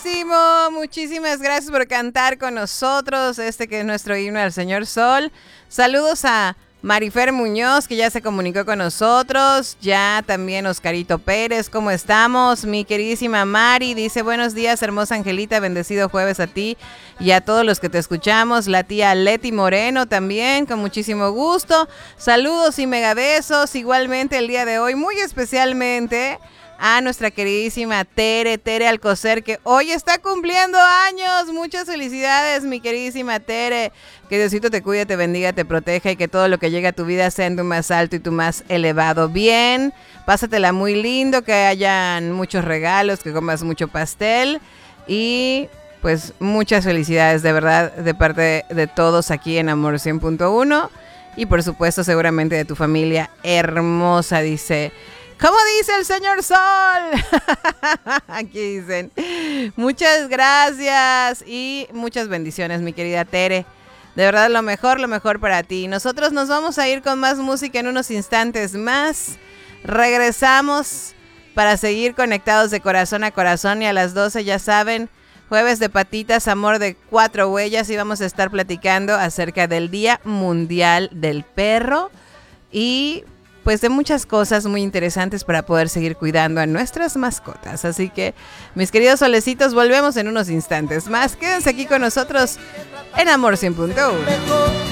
padrísimo. Muchísimas gracias por cantar con nosotros que es nuestro himno al Señor Sol. Saludos a Marifer Muñoz, que ya se comunicó con nosotros. Ya también Oscarito Pérez, ¿cómo estamos? Mi queridísima Mari dice, buenos días, hermosa Angelita, bendecido jueves a ti y a todos los que te escuchamos. La tía Leti Moreno también, con muchísimo gusto. Saludos y megabesos, igualmente el día de hoy, muy especialmente a nuestra queridísima Tere Alcocer, que hoy está cumpliendo años. Muchas felicidades, mi queridísima Tere. Que Diosito te cuide, te bendiga, te proteja y que todo lo que llegue a tu vida sea en tu más alto y tu más elevado bien. Pásatela muy lindo, que hayan muchos regalos, que comas mucho pastel y pues muchas felicidades de verdad de parte de todos aquí en Amor 100.1 y por supuesto seguramente de tu familia hermosa, dice... ¿Cómo dice el señor Sol? Aquí dicen. Muchas gracias y muchas bendiciones, mi querida Tere. De verdad, lo mejor para ti. Nosotros nos vamos a ir con más música en unos instantes más. Regresamos para seguir conectados de corazón a corazón y a las 12, ya saben, jueves de patitas, amor de 4 huellas y vamos a estar platicando acerca del Día Mundial del Perro y... pues de muchas cosas muy interesantes para poder seguir cuidando a nuestras mascotas. Así que, mis queridos solecitos, volvemos en unos instantes más. Quédense aquí con nosotros en Amor 100.1.